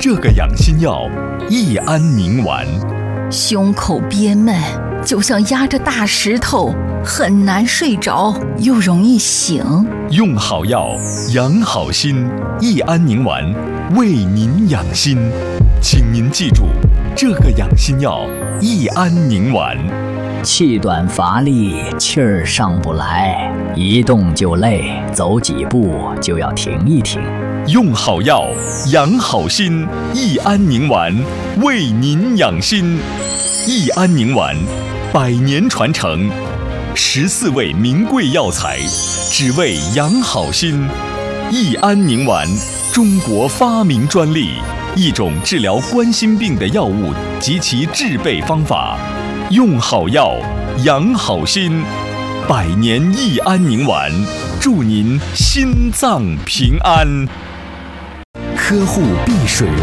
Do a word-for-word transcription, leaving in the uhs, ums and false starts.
这个养心药益安宁丸。 胸口憋闷，就像压着大石头，很难睡着，又容易醒。 用好药，养好心，益安宁丸为您养心。请您记住，这个养心药益安宁丸。 气短乏力，气儿上不来，一动就累，走几步就要停一停。 用好药，养好心，益安宁丸为您养心。益安宁丸，百年传承，十四味名贵药材，只为养好心。益安宁丸，中国发明专利，一种治疗冠心病的药物及其制备方法。用好药，养好心，百年益安宁丸，祝您心脏平安。 呵护碧水